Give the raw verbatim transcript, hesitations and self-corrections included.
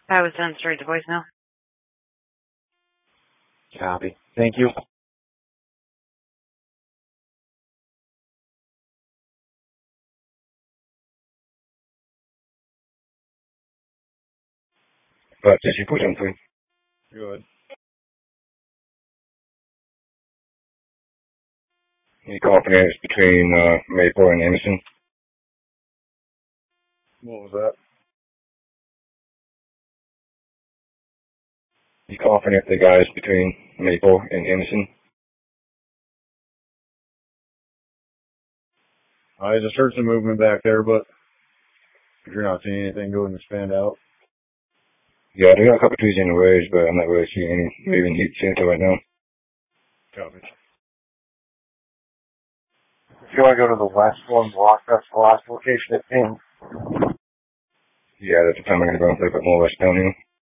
I was sent straight to voicemail. Copy. Thank you. But did you put in, please? Good. Any confidence between uh, Maple and Anderson? What was that? You confident the guys between Maple and Anderson? I just heard some movement back there, but if you're not seeing anything, go and expand out. Yeah, they got a couple trees in the ways, but I'm not really seeing any moving heat center right now. Copy. If you want to go to the west one block, that's the last location it came. Yeah, that's the time I'm going to go a little bit more west down here.